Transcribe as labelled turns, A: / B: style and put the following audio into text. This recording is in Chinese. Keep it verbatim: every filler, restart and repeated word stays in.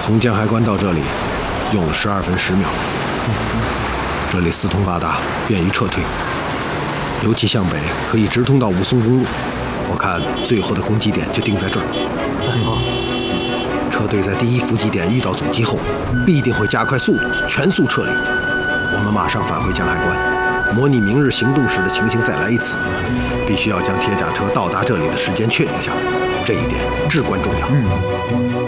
A: 从江海关到这里用了十二分十秒。这里四通八达，便于撤退，尤其向北可以直通到武松公路。我看最后的攻击点就定在这儿。
B: 很好。
A: 车队在第一伏击点遇到阻击后，必定会加快速度，全速撤离。我们马上返回江海关，模拟明日行动时的情形再来一次。必须要将铁甲车到达这里的时间确定下来，这一点至关重要。
B: 嗯。